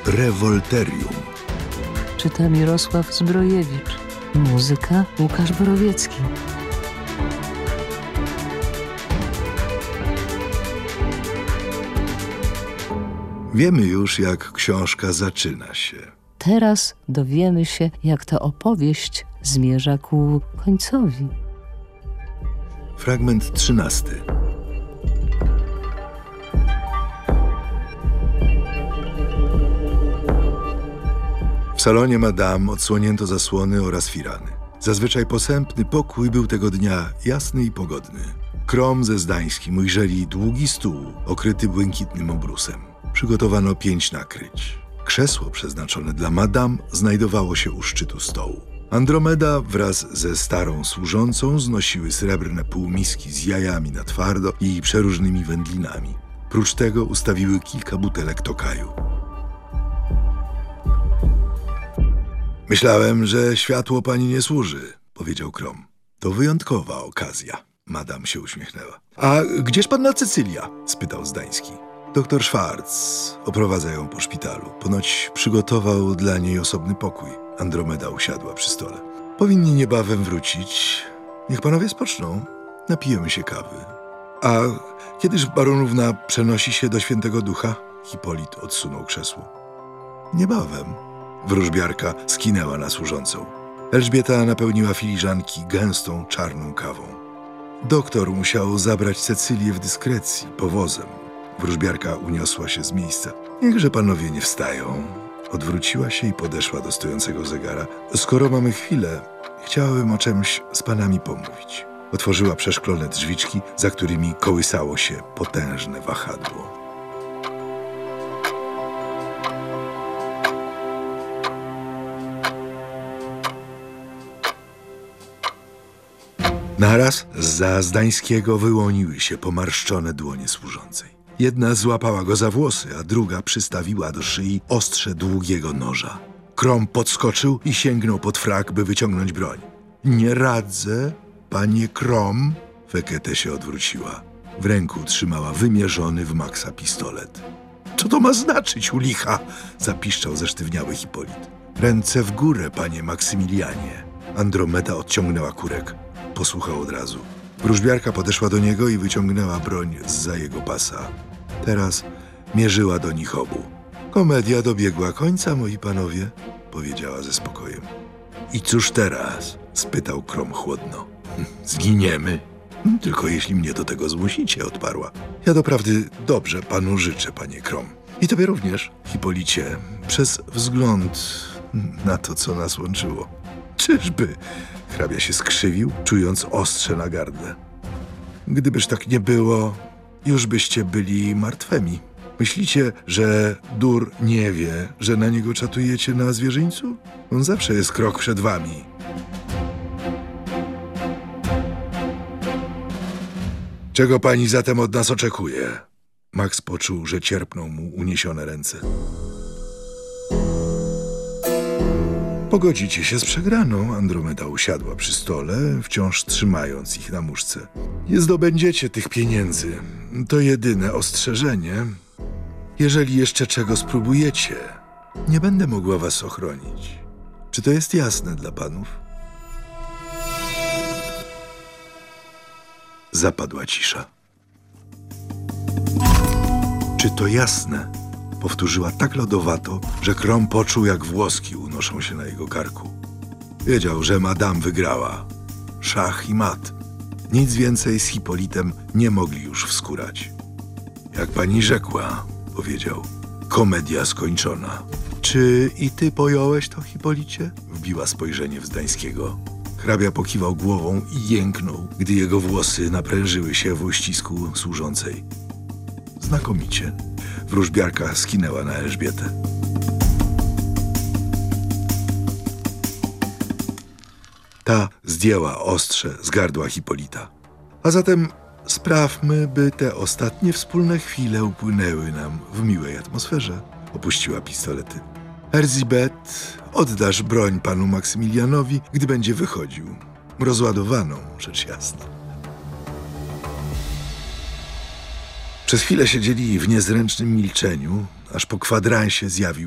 Rewolterium. Czyta Mirosław Zbrojewicz. Muzyka Łukasz Borowiecki. Wiemy już, jak książka zaczyna się. Teraz dowiemy się, jak ta opowieść zmierza ku końcowi. Fragment 13. W salonie Madame odsłonięto zasłony oraz firany. Zazwyczaj posępny pokój był tego dnia jasny i pogodny. Krom ze Zdańskim ujrzeli długi stół okryty błękitnym obrusem. Przygotowano 5 nakryć. Krzesło przeznaczone dla Madame znajdowało się u szczytu stołu. Andromeda wraz ze starą służącą znosiły srebrne półmiski z jajami na twardo i przeróżnymi wędlinami. Prócz tego ustawiły kilka butelek tokaju. Myślałem, że światło pani nie służy, powiedział Krom. To wyjątkowa okazja. Madame się uśmiechnęła. A gdzież panna Cecylia? Spytał Zdański. Doktor Schwarz oprowadza ją po szpitalu. Ponoć przygotował dla niej osobny pokój. Andromeda usiadła przy stole. Powinni niebawem wrócić. Niech panowie spoczną. Napijemy się kawy. A kiedyż baronówna przenosi się do Świętego Ducha? Hipolit odsunął krzesło. Niebawem. Wróżbiarka skinęła na służącą. Elżbieta napełniła filiżanki gęstą, czarną kawą. Doktor musiał zabrać Cecylię w dyskrecji, powozem. Wróżbiarka uniosła się z miejsca. Niechże panowie nie wstają. Odwróciła się i podeszła do stojącego zegara. Skoro mamy chwilę, chciałabym o czymś z panami pomówić. Otworzyła przeszklone drzwiczki, za którymi kołysało się potężne wahadło. Naraz zza Zdańskiego wyłoniły się pomarszczone dłonie służącej. Jedna złapała go za włosy, a druga przystawiła do szyi ostrze długiego noża. Krom podskoczył i sięgnął pod frak, by wyciągnąć broń. Nie radzę, panie Krom. Fekete się odwróciła. W ręku trzymała wymierzony w maksa pistolet. Co to ma znaczyć, u licha? Zapiszczał zesztywniały Hipolit. Ręce w górę, panie Maksymilianie. Andromeda odciągnęła kurek. Posłuchał od razu. Wróżbiarka podeszła do niego i wyciągnęła broń zza jego pasa. Teraz mierzyła do nich obu. Komedia dobiegła końca, moi panowie, powiedziała ze spokojem. I cóż teraz? Spytał Krom chłodno. Zginiemy? Tylko jeśli mnie do tego zmusicie, odparła. Ja doprawdy dobrze panu życzę, panie Krom. I tobie również, Hipolicie, przez wzgląd na to, co nas łączyło. Czyżby? Hrabia się skrzywił, czując ostrze na gardle. Gdybyż tak nie było, już byście byli martwymi. Myślicie, że Dur nie wie, że na niego czatujecie na zwierzyńcu? On zawsze jest krok przed wami. Czego pani zatem od nas oczekuje? Max poczuł, że cierpną mu uniesione ręce. Pogodzicie się z przegraną. Andromeda usiadła przy stole, wciąż trzymając ich na muszce. Nie zdobędziecie tych pieniędzy. To jedyne ostrzeżenie. Jeżeli jeszcze czego spróbujecie, nie będę mogła was ochronić. Czy to jest jasne dla panów? Zapadła cisza. Czy to jasne? Powtórzyła tak lodowato, że Krom poczuł, jak włoski unoszą się na jego karku. Wiedział, że Madame wygrała. Szach i mat. Nic więcej z Hipolitem nie mogli już wskórać. Jak pani rzekła, powiedział, komedia skończona. Czy i ty pojąłeś to, Hipolicie? Wbiła spojrzenie w Zdańskiego. Hrabia pokiwał głową i jęknął, gdy jego włosy naprężyły się w uścisku służącej. Znakomicie. Wróżbiarka skinęła na Elżbietę. Ta zdjęła ostrze z gardła Hipolita. A zatem sprawmy, by te ostatnie wspólne chwile upłynęły nam w miłej atmosferze. Opuściła pistolety. Erzibet, oddasz broń panu Maksymilianowi, gdy będzie wychodził. Rozładowaną, rzecz jasna. Przez chwilę siedzieli w niezręcznym milczeniu, aż po kwadransie zjawił